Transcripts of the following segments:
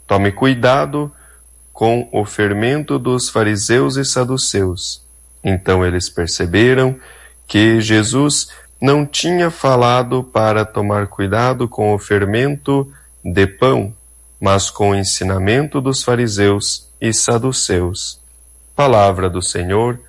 Tome cuidado com o fermento dos fariseus e saduceus. Então eles perceberam que Jesus não tinha falado para tomar cuidado com o fermento de pão, mas com o ensinamento dos fariseus e saduceus. Palavra do Senhor,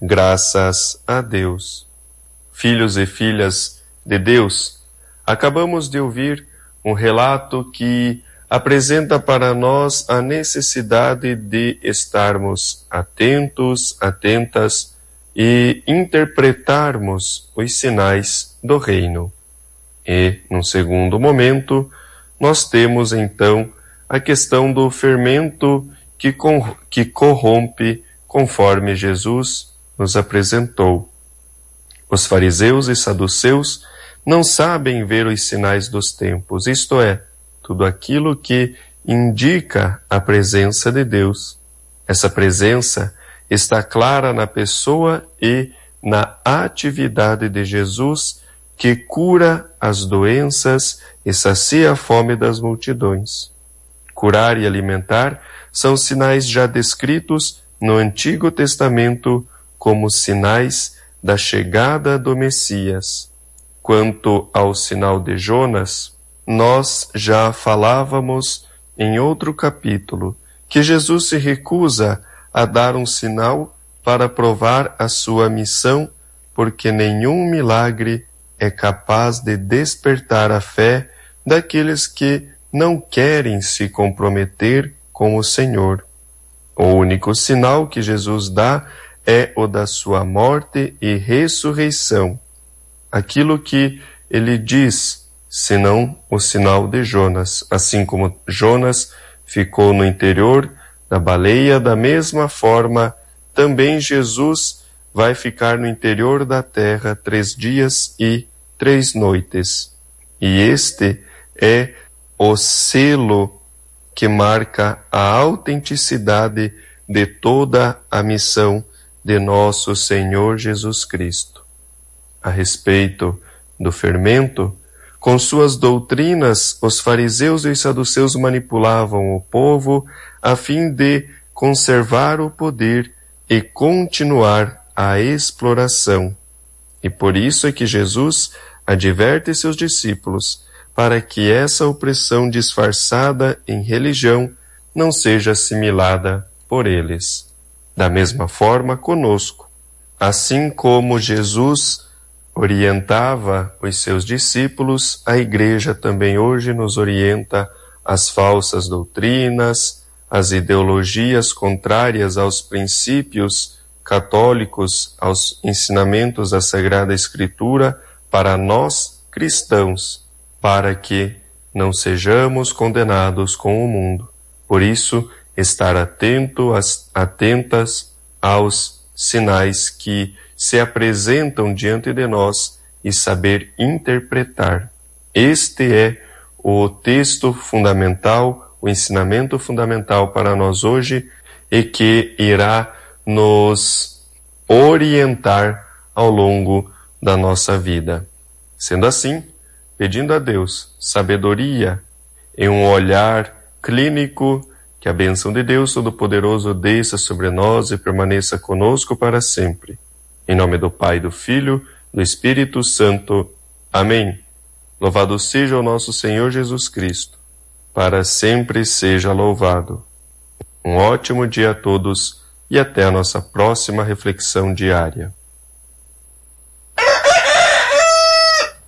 graças a Deus. Filhos e filhas de Deus, acabamos de ouvir um relato que apresenta para nós a necessidade de estarmos atentos, atentas e interpretarmos os sinais do reino. E, num segundo momento, nós temos então a questão do fermento que corrompe, conforme Jesus nos apresentou. Os fariseus e saduceus não sabem ver os sinais dos tempos, isto é, tudo aquilo que indica a presença de Deus. Essa presença está clara na pessoa e na atividade de Jesus, que cura as doenças e sacia a fome das multidões. Curar e alimentar são sinais já descritos no Antigo Testamento como sinais da chegada do Messias. Quanto ao sinal de Jonas, nós já falávamos em outro capítulo que Jesus se recusa a dar um sinal para provar a sua missão, porque nenhum milagre é capaz de despertar a fé daqueles que não querem se comprometer com o Senhor. O único sinal que Jesus dá é o da sua morte e ressurreição. Aquilo que ele diz, senão o sinal de Jonas. Assim como Jonas ficou no interior da baleia, da mesma forma, também Jesus vai ficar no interior da terra 3 dias e 3 noites. E este é o selo que marca a autenticidade de toda a missão de nosso Senhor Jesus Cristo. A respeito do fermento, com suas doutrinas, os fariseus e os saduceus manipulavam o povo a fim de conservar o poder e continuar a exploração. E por isso é que Jesus adverte seus discípulos para que essa opressão disfarçada em religião não seja assimilada por eles. Da mesma forma conosco, assim como Jesus orientava os seus discípulos, a Igreja também hoje nos orienta às falsas doutrinas, às ideologias contrárias aos princípios católicos, aos ensinamentos da Sagrada Escritura para nós cristãos, para que não sejamos condenados com o mundo. Por isso, estar atentas aos sinais que se apresentam diante de nós e saber interpretar. Este é o texto fundamental, o ensinamento fundamental para nós hoje e que irá nos orientar ao longo da nossa vida. Sendo assim, pedindo a Deus sabedoria em um olhar clínico, que a bênção de Deus Todo-Poderoso desça sobre nós e permaneça conosco para sempre. Em nome do Pai, do Filho, do Espírito Santo. Amém. Louvado seja o nosso Senhor Jesus Cristo. Para sempre seja louvado. Um ótimo dia a todos e até a nossa próxima reflexão diária.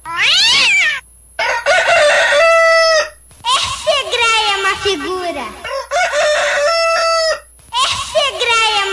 Esse Grey é uma figura.